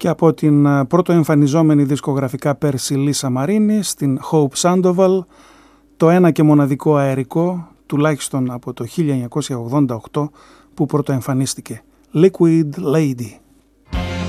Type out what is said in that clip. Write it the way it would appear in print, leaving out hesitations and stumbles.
και από την πρώτο εμφανιζόμενη δισκογραφικά πέρσι Λίσα Μαρίνη στην Hope Sandoval, το ένα και μοναδικό αερικό, τουλάχιστον από το 1988 που πρωτοεμφανίστηκε, Liquid Lady.